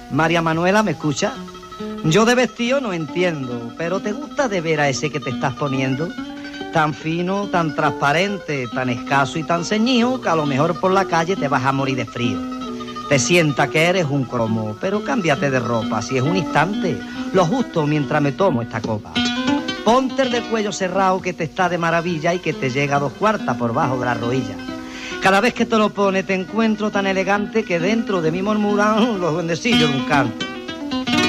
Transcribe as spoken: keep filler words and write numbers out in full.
María Manuela, ¿me escucha? Yo de vestido no entiendo, pero ¿te gusta de ver a ese que te estás poniendo? Tan fino, tan transparente, tan escaso y tan ceñido que a lo mejor por la calle te vas a morir de frío. Te sienta que eres un cromo, pero cámbiate de ropa, si es un instante, lo justo mientras me tomo esta copa. Ponte el de cuello cerrado que te está de maravilla y que te llega a dos cuartas por bajo de la rodilla. Cada vez que te lo pones te encuentro tan elegante que dentro de mí murmuran los duendecillos de un canto.